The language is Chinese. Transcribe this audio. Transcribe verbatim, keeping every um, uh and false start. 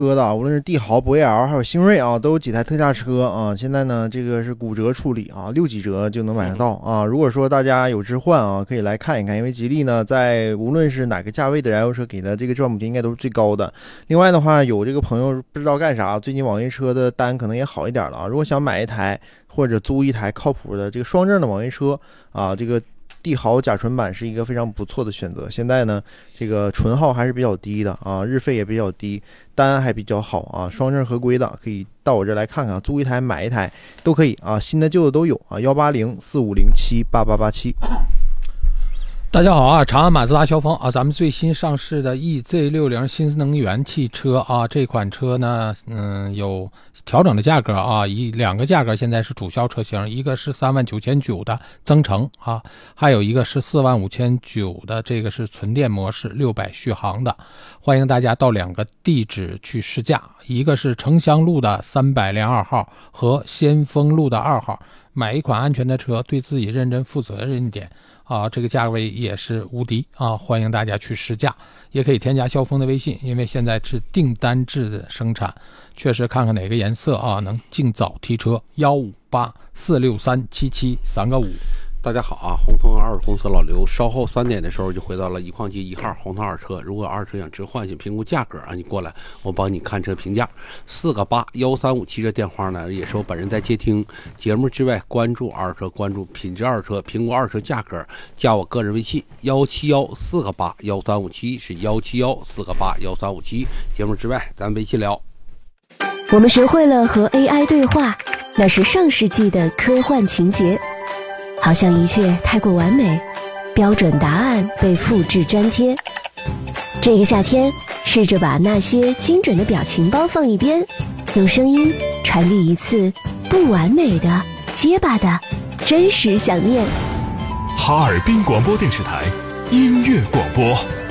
车的，无论是帝豪、博越 L 还有星瑞啊，都有几台特价车啊。现在呢，这个是骨折处理啊，六几折就能买得到啊。如果说大家有置换啊，可以来看一看，因为吉利呢，在无论是哪个价位的燃油车给的这个质保补贴应该都是最高的。另外的话，有这个朋友不知道干啥，最近网约车的单可能也好一点了啊。如果想买一台或者租一台靠谱的这个双证的网约车啊，这个帝豪甲醇版是一个非常不错的选择。现在呢，这个纯耗还是比较低的啊，日费也比较低，单还比较好啊，双证合规的可以到我这来看看，租一台买一台都可以啊，新的旧的都有啊。幺八零四五零七八八八七。 大家好啊，长安马自达肖峰啊，咱们最新上市的 E Z 六十 新能源汽车啊，这款车呢，嗯，有调整的价格啊，一两个价格现在是主销车型，一个是三万九千九的增程啊，还有一个是四万五千九的，这个是纯电模式，六百续航的。欢迎大家到两个地址去试驾，一个是城乡路的三百零二号和先锋路的二号。买一款安全的车，对自己认真负责任一点。啊，这个价位也是无敌啊！欢迎大家去试驾，也可以添加肖峰的微信，因为现在是订单制的生产，确实看看哪个颜色啊能尽早提车。幺五八四六三七七三个五。 大家好啊，红通二公司老刘，稍后三点的时候就回到了一矿机一号红通二车。如果二车想置换，想评估价格啊，你过来，我帮你看车评价。四个八幺三五七这电话呢，也是我本人在接听。节目之外，关注二车，关注品质二车，评估二车价格，加我个人微信幺七幺四个八幺三五七，是幺七幺四个八幺三五七。节目之外，咱微信聊。 我们学会了和 A I 对话，那是上世纪的科幻情节。好像一切太过完美，标准答案被复制粘贴。这个夏天，试着把那些精准的表情包放一边，用声音传递一次不完美的、结巴的真实想念。 哈尔滨广播电视台音乐广播。